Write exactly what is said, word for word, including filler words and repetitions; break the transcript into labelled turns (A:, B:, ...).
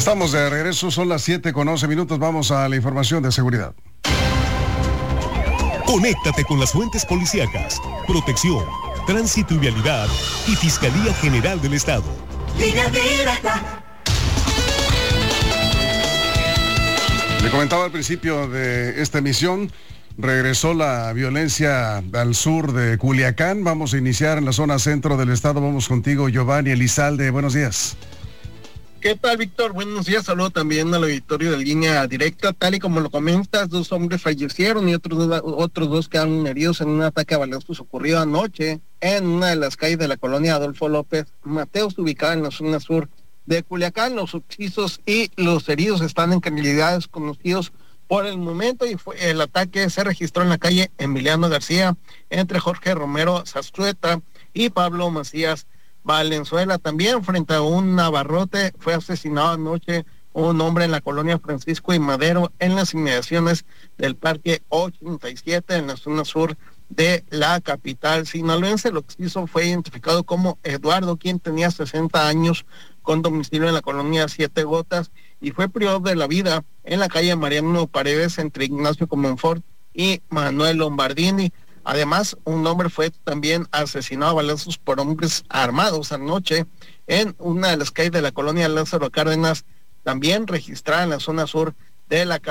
A: Estamos de regreso, son las siete con once minutos, vamos a la información de seguridad.
B: Conéctate con las fuentes policíacas, protección, tránsito y vialidad y Fiscalía General del Estado.
C: Línea directa.
A: Le comentaba al principio de esta emisión, regresó la violencia al sur de Culiacán. Vamos a iniciar en la zona centro del estado. Vamos contigo, Giovanni Elizalde. Buenos días.
D: ¿Qué tal, Víctor? Buenos días. Saludo también al auditorio de Línea Directa. Tal y como lo comentas, dos hombres fallecieron y otros dos, otros dos quedaron heridos en un ataque a balazos ocurrido anoche en una de las calles de la colonia Adolfo López Mateos, ubicada en la zona sur de Culiacán. Los sucesos y los heridos están en calidades conocidos por el momento, y fue, el ataque se registró en la calle Emiliano García entre Jorge Romero Zazueta y Pablo Macías Valenzuela. También frente a un abarrote fue asesinado anoche un hombre en la colonia Francisco y Madero, en las inmediaciones del Parque ochenta y siete, en la zona sur de la capital sinaloense. Lo que se hizo fue identificado como Eduardo, quien tenía sesenta años, con domicilio en la colonia Siete Gotas, y fue privado de la vida en la calle Mariano Paredes entre Ignacio Comenfort y Manuel Lombardini. Además, un hombre fue también asesinado a balazos por hombres armados anoche en una de las calles de la colonia Lázaro Cárdenas, también registrada en la zona sur de la